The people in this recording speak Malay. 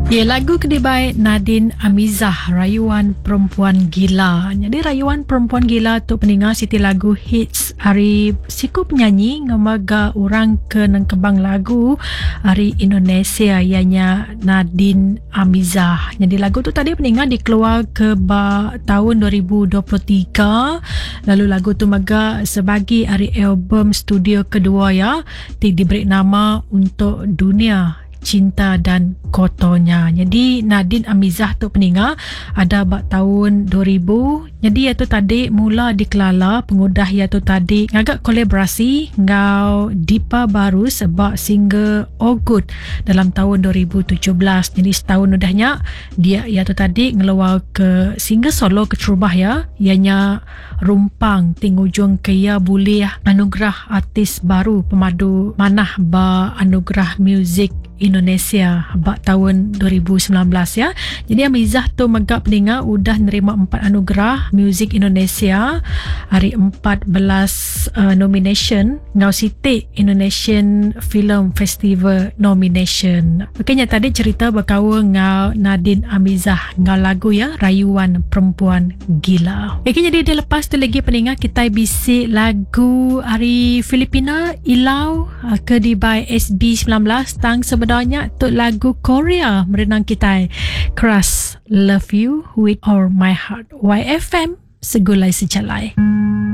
Ya, lagu kedua Nadine Amizah, Rayuan Perempuan Gila. Jadi Rayuan Perempuan Gila tu pendengar siti lagu hits hari siku penyanyi ngamaga orang ke nang kebang lagu hari Indonesia ianya Nadine Amizah. Jadi lagu tu tadi pendengar dikeluar ke tahun 2023. Lalu lagu tu maga sebagai hari album studio kedua ya, diberi nama Untuk Dunia Cinta dan Kotornya. Jadi Nadine Amizah tu pendengar ada tahun 2000. Jadi iaitu tadi mula dikelala pengudah iaitu tadi ngagak kolaborasi ngau Dipa Baru sebab single Oh Good dalam tahun 2017. Jadi setahun udahnya dia iaitu tadi ngeluar ke single solo ke Terubah ya, ianya Rumpang Ting Ujung Kaya Boleh anugerah artis baru pemadu manah ba anugerah muzik Indonesia bak tahun 2019 ya. Jadi Amizah tu megak pendengar udah nerima 4 anugerah muzik Indonesia, hari 14 nomination ngau siti Indonesian Film Festival nomination. Okeynya tadi cerita berkawa ngau Nadine Amizah ngau lagu ya Rayuan Perempuan Gila. Okey, jadi dia lepas tu lagi pendengar kita bisik lagu hari Filipina Ilaw ke di by SB19 tang sebenarnya tu lagu Korea merenang kita Crush Love You With All My Heart. YFM Segulai Sejalai.